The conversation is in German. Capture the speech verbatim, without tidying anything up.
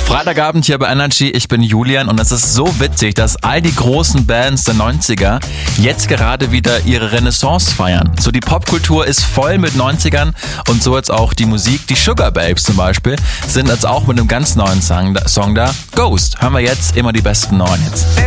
Freitagabend hier bei Energy, ich bin Julian und es ist so witzig, dass all die großen Bands der neunziger jetzt gerade wieder ihre Renaissance feiern. So die Popkultur ist voll mit neunzigern und so jetzt auch die Musik. Die Sugar Babes zum Beispiel sind jetzt auch mit einem ganz neuen Song, Song da. Ghost hören wir jetzt immer die besten neuen Hits.